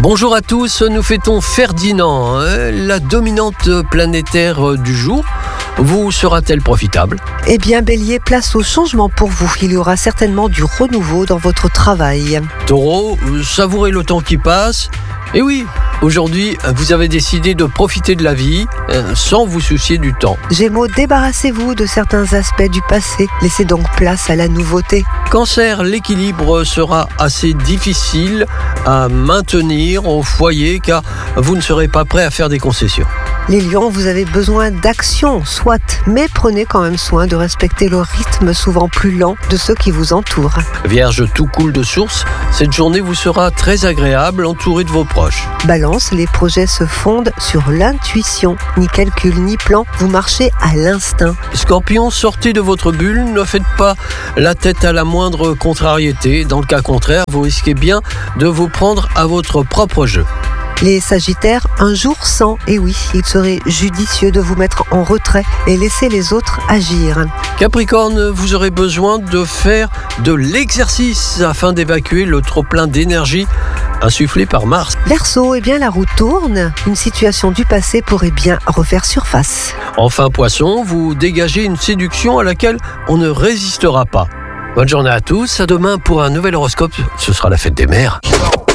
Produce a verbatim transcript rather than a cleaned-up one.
Bonjour à tous, nous fêtons Ferdinand, hein, la dominante planétaire du jour. Vous sera-t-elle profitable ? Eh bien, Bélier, place au changement pour vous. Il y aura certainement du renouveau dans votre travail. Taureau, savourez le temps qui passe. Et oui, aujourd'hui, vous avez décidé de profiter de la vie euh, sans vous soucier du temps. Gémeaux, débarrassez-vous de certains aspects du passé. Laissez donc place à la nouveauté. Cancer, l'équilibre sera assez difficile à maintenir au foyer car vous ne serez pas prêt à faire des concessions. Les lions, vous avez besoin d'action, soit, mais prenez quand même soin de respecter le rythme souvent plus lent de ceux qui vous entourent. Vierge, tout coule de source. Cette journée vous sera très agréable, entouré de vos proches. Balance, les projets se fondent sur l'intuition. Ni calcul, ni plan, vous marchez à l'instinct. Scorpion, sortez de votre bulle, ne faites pas la tête à la moindre contrariété. Dans le cas contraire, vous risquez bien de vous prendre à votre propre jeu. Les Sagittaires, un jour sans, et oui, il serait judicieux de vous mettre en retrait et laisser les autres agir. Capricorne, vous aurez besoin de faire de l'exercice afin d'évacuer le trop-plein d'énergie insufflé par Mars. Verseau, eh bien la roue tourne, une situation du passé pourrait bien refaire surface. Enfin Poisson, vous dégagez une séduction à laquelle on ne résistera pas. Bonne journée à tous, à demain pour un nouvel horoscope, ce sera la fête des mères.